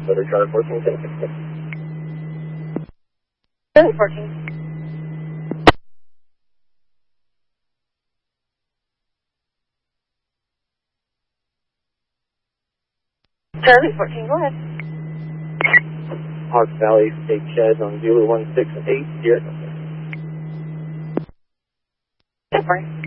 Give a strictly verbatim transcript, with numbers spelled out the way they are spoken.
Letter Charlie fourteen, ten six six. Charlie fourteen. Charlie fourteen, go ahead. Hawk Valley State Shed on Zulu one six eight, here. Good morning.